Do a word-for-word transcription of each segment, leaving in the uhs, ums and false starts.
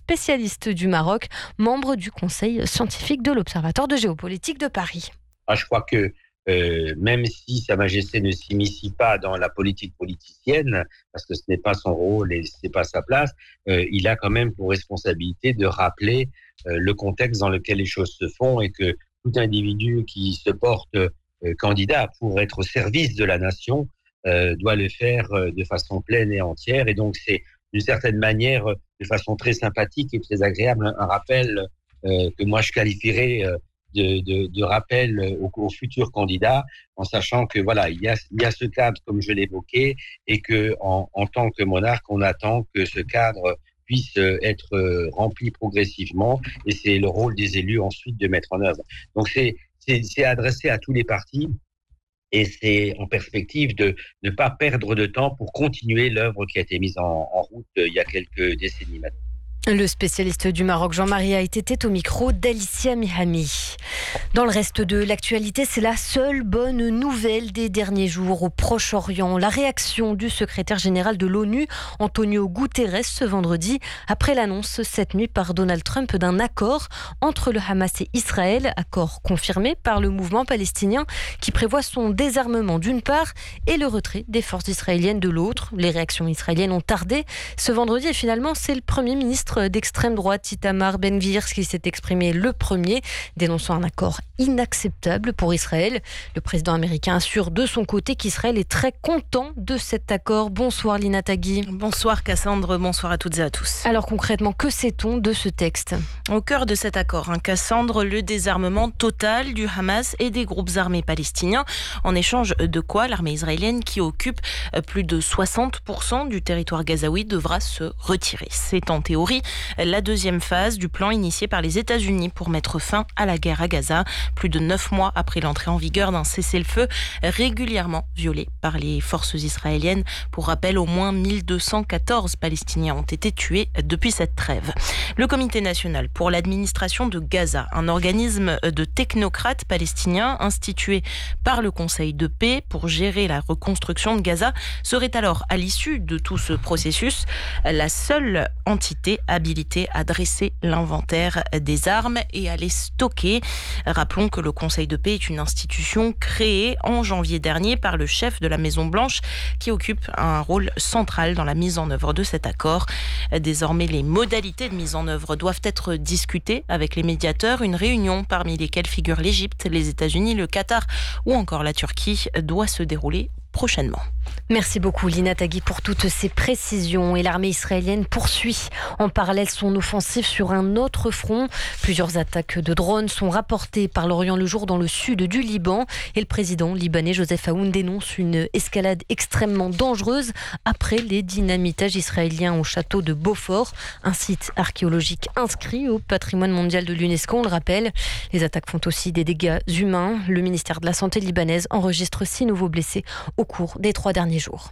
spécialiste du Maroc, membre du conseil scientifique de l'Observatoire de géopolitique de Paris. Ah, je crois que euh, même si Sa Majesté ne s'immisce pas dans la politique politicienne, parce que ce n'est pas son rôle et ce n'est pas sa place, euh, il a quand même pour responsabilité de rappeler euh, le contexte dans lequel les choses se font et que tout individu qui se porte euh, candidat pour être au service de la nation euh, doit le faire euh, de façon pleine et entière. Et donc c'est d'une certaine manière, de façon très sympathique et très agréable, un, un rappel euh, que moi je qualifierais euh, de, de, de rappel aux, aux futurs candidats, en sachant que voilà, il y a, il y a ce cadre comme je l'évoquais, et que en, en tant que monarque, on attend que ce cadre puisse être rempli progressivement, et c'est le rôle des élus ensuite de mettre en œuvre. Donc c'est, c'est, c'est adressé à tous les partis. Et c'est en perspective de ne pas perdre de temps pour continuer l'œuvre qui a été mise en, en route il y a quelques décennies maintenant. Le spécialiste du Maroc, Jean-Marie Haït, était au micro d'Alicia Mihami. Dans le reste de l'actualité, c'est la seule bonne nouvelle des derniers jours au Proche-Orient. La réaction du secrétaire général de l'ONU, Antonio Guterres, ce vendredi, après l'annonce cette nuit par Donald Trump d'un accord entre le Hamas et Israël, accord confirmé par le mouvement palestinien qui prévoit son désarmement d'une part et le retrait des forces israéliennes de l'autre. Les réactions israéliennes ont tardé ce vendredi et finalement, c'est le Premier ministre d'extrême droite Itamar Ben-Gvir qui s'est exprimé le premier, dénonçant un accord inacceptable pour Israël. Le président américain assure de son côté qu'Israël est très content de cet accord. Bonsoir Lina Tagui. Bonsoir Cassandre, bonsoir à toutes et à tous. Alors concrètement, que sait-on de ce texte ? Au cœur de cet accord, hein, Cassandre, le désarmement total du Hamas et des groupes armés palestiniens, en échange de quoi l'armée israélienne, qui occupe plus de soixante pour cent du territoire gazaoui, devra se retirer. C'est en théorie la deuxième phase du plan initié par les États-Unis pour mettre fin à la guerre à Gaza, plus de neuf mois après l'entrée en vigueur d'un cessez-le-feu régulièrement violé par les forces israéliennes. Pour rappel, au moins mille deux cent quatorze Palestiniens ont été tués depuis cette trêve. Le Comité national pour l'administration de Gaza, un organisme de technocrates palestiniens institué par le Conseil de paix pour gérer la reconstruction de Gaza, serait alors, à l'issue de tout ce processus, la seule entité habilitée à dresser l'inventaire des armes et à les stocker. Rappelons que le Conseil de paix est une institution créée en janvier dernier par le chef de la Maison-Blanche qui occupe un rôle central dans la mise en œuvre de cet accord. Désormais, les modalités de mise en œuvre doivent être discutées avec les médiateurs. Une réunion parmi lesquelles figurent l'Égypte, les États-Unis, le Qatar ou encore la Turquie doit se dérouler prochainement. Merci beaucoup Lina Tagui pour toutes ces précisions. Et l'armée israélienne poursuit en parallèle son offensive sur un autre front. Plusieurs attaques de drones sont rapportées par l'Orient le jour dans le sud du Liban. Et le président libanais Joseph Aoun dénonce une escalade extrêmement dangereuse après les dynamitages israéliens au château de Beaufort, un site archéologique inscrit au patrimoine mondial de l'UNESCO, on le rappelle. Les attaques font aussi des dégâts humains. Le ministère de la Santé libanaise enregistre six nouveaux blessés au cours des trois derniers jours.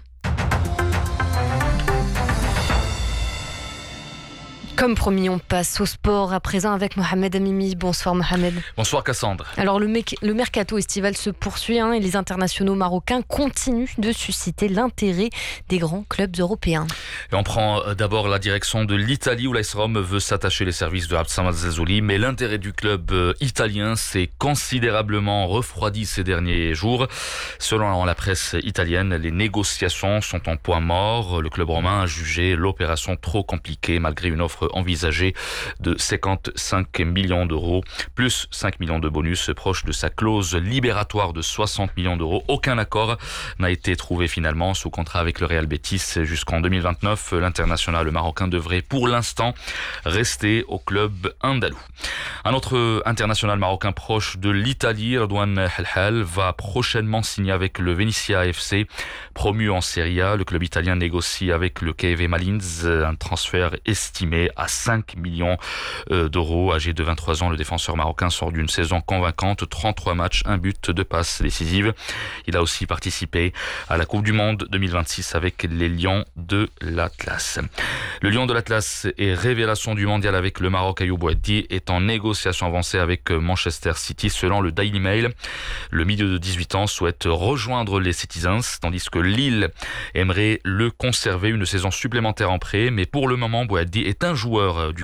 Comme promis, on passe au sport à présent avec Mohamed Amimi. Bonsoir Mohamed. Bonsoir Cassandre. Alors le, mec, le mercato estival se poursuit hein, et les internationaux marocains continuent de susciter l'intérêt des grands clubs européens. Et on prend d'abord la direction de l'Italie où l'A S Rome veut s'attacher les services de Abdsamad Zazzouli, mais l'intérêt du club italien s'est considérablement refroidi ces derniers jours. Selon la presse italienne, les négociations sont en point mort. Le club romain a jugé l'opération trop compliquée malgré une offre envisagé de cinquante-cinq millions d'euros, plus cinq millions de bonus, proche de sa clause libératoire de soixante millions d'euros. Aucun accord n'a été trouvé finalement sous contrat avec le Real Betis jusqu'en deux mille vingt-neuf. L'international marocain devrait pour l'instant rester au club andalou. Un autre international marocain proche de l'Italie, Redouane Helhel, va prochainement signer avec le Venezia F C, promu en Serie A. Le club italien négocie avec le K V Malines un transfert estimé à cinq millions d'euros. Âgé de vingt-trois ans, le défenseur marocain sort d'une saison convaincante, trente-trois matchs, un but, deux passes décisives. Il a aussi participé à la Coupe du Monde deux mille vingt-six avec les Lions de l'Atlas. Le Lion de l'Atlas est révélation du mondial avec le Maroc. Ayoub Bouaddi est en négociation avancée avec Manchester City selon le Daily Mail. Le milieu de dix-huit ans souhaite rejoindre les Citizens tandis que Lille aimerait le conserver une saison supplémentaire en prêt. Mais pour le moment, Bouaddi est un joueur du